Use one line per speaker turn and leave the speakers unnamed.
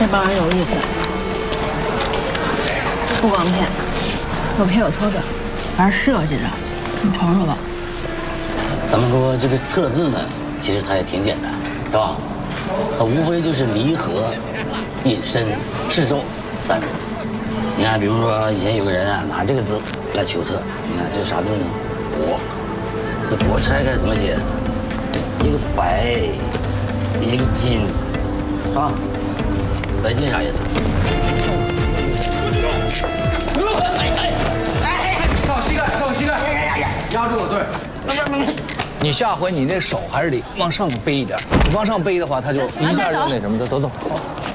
帮人有意思，不光骗，有赔有托的，还是设计着，你瞅瞅吧。
咱们说这个测字呢，其实它也挺简单，是吧？它无非就是离合、引申、示众3种。你看，比如说以前有个人啊，拿这个字来求测，你看这是啥字呢？帛。这帛拆开怎么写？一个白，一个金，是吧？白金啥颜色？
上膝盖，上膝盖，压住了，对。
你下回你那手还是得往上背一点，你往上背的话，它就一下就那什么的。走走。